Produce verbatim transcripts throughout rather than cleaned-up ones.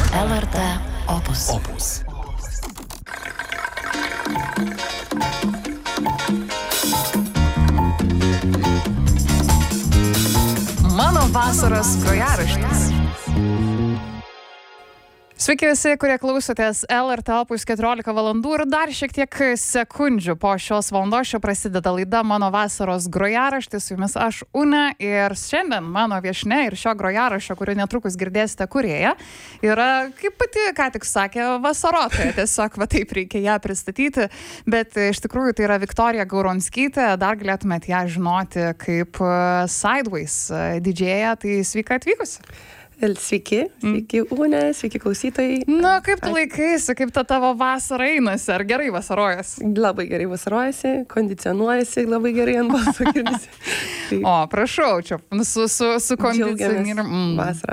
L R T Opus. Opus. Mano vasaros grojaraštis. Sveiki visi, kurie klausotės L R T Opus keturiolika valandų ir dar šiek tiek sekundžių po šios valandos čia prasideda laida Mano vasaros grojaraštis. Su jumis aš Unė ir šiandien mano viešnia ir šio grojaraščio, kurį netrukus girdėsite kūrėja, yra, kaip pati ką tik sakė, vasarotoja. Tiesiog va taip reikia ją pristatyti, bet iš tikrųjų tai yra Viktorija Gauronskytė, dar galėtumėt ją žinoti kaip Sideways didžėja, tai sveika atvykusi. Sveiki, sveiki Unė, sveiki klausytojai. Na, kaip tu laikaisi, kaip ta tavo vasara einasi, ar gerai vasarojasi? Labai gerai vasarojasi, kondicionuojasi, labai gerai ant balso girdisi. Tai... O, prašau, čia su, su, su kondicionieriu. Mm. Vasara.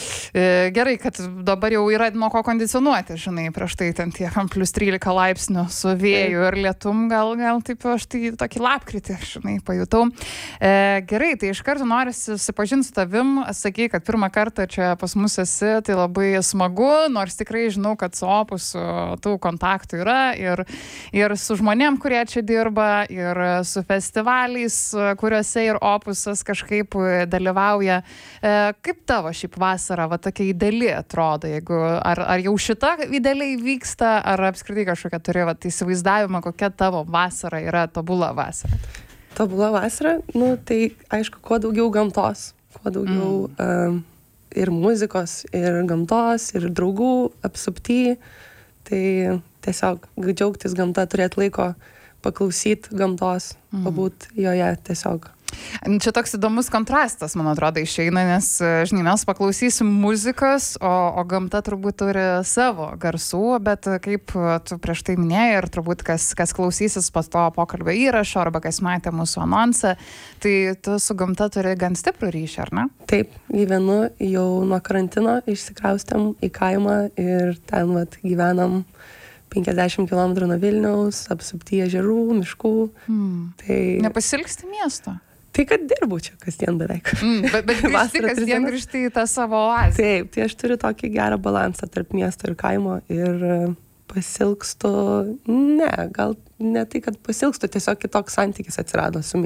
E, gerai, kad dabar jau yra nuo ko kondicionuoti, žinai, prieš tai ten tie plus trylika laipsnių su vėju ir lietum, gal, gal taip aš tai tokį lapkritį, žinai, pajutau. E, gerai, tai iš karto noriu susipažinti su tavim, sakai, kad pirmą kartą čia pas mus esi, tai labai smagu, nors tikrai žinau, kad su Opusu tų kontaktų yra ir, ir su žmonėm, kurie čia dirba, ir su festivaliais, kuriuose ir Opusas kažkaip dalyvauja. E, kaip tavo šiaip vasara, va tokia ideali atrodo, jeigu, ar, ar jau šita idealiai vyksta, ar apskritai kažkokia turi va, įsivaizdavimą, kokia tavo vasara yra tobula vasara? Tobula vasara, nu tai aišku, kuo daugiau gamtos, kuo daugiau... Mm. Um, ir muzikos, ir gamtos, ir draugų apsupty. Tai tiesiog džiaugtis gamta, turėti laiko paklausyti gamtos, mm. pabūt joje tiesiog. Čia toks įdomus kontrastas, man atrodo, išeina, nes, žinai, mes paklausysim muzikos, o, o gamta turbūt turi savo garsų, bet kaip tu prieš tai minėjai ir turbūt kas, kas klausysis pas to pokalbio įrašo arba kas matė mūsų anonsą, tai tu su gamta turi gan stiprų ryšį, ar ne? Taip, gyvenu jau nuo karantino, išsikraustėm į kaimą ir ten vat gyvenam penkiasdešimt kilometrų nuo Vilniaus, apsupty ežerų, miškų. Hmm. Tai... Nepasilgsti miesto? Tai kad dirbu čia kasdien beveik. Mm, bet bet grįžti, kasdien grįžti į tą savo oazę. Taip, tai aš turiu tokį gerą balansą tarp miesto ir kaimo ir pasilgstu, ne, gal ne tai, kad pasilgstu, tiesiog kitoks santykis atsirado su